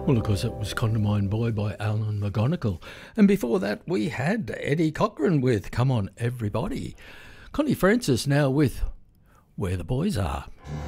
Well, of course, it was Condamine Boy by Alan McGonigal. And before that, we had Eddie Cochran with Come On Everybody. Connie Francis now with Where the Boys Are.